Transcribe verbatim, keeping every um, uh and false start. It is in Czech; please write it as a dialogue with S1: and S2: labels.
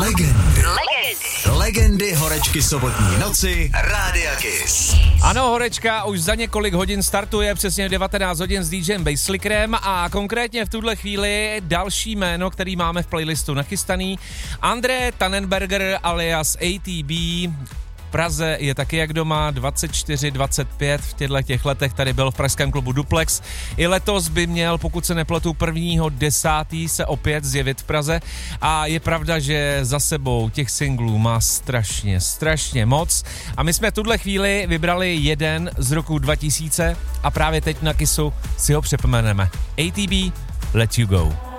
S1: Legendy. Legendy. Legendy horečky sobotní noci Rádia Kiss.
S2: Ano, horečka už za několik hodin startuje, přesně devatenáct hodin s DJem Basslickerem a konkrétně v tuhle chvíli další jméno, který máme v playlistu nachystaný. André Tannenberger alias A T B. V Praze je taky jak doma, dvacet čtyři dvacet pět v těchto těch letech tady byl v pražském klubu Duplex. I letos by měl, pokud se nepletu, prvního desátý se opět zjevit v Praze a je pravda, že za sebou těch singlů má strašně, strašně moc a my jsme v tuhle chvíli vybrali jeden z roku dva tisíce a právě teď na Kissu si ho připomeneme. A T B, Let You Go.